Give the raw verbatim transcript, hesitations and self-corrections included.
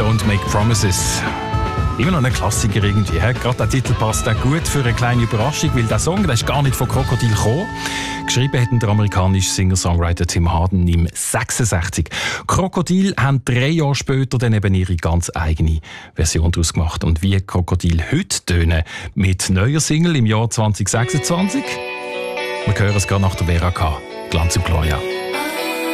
Don't Make Promises. Immer noch ein Klassiker irgendwie. He? Gerade der Titel passt auch gut für eine kleine Überraschung, weil der Song der ist gar nicht von Krokodil gekommen. Geschrieben hat der amerikanische Singer-Songwriter Tim Harden im sechsundsechzig. Krokodil haben drei Jahre später dann eben ihre ganz eigene Version daraus gemacht. Und wie Krokodil heute tönen mit neuer Single im Jahr zwanzig sechsundzwanzig? Wir hören es gerade nach der Vera K. Glanz und Gloria.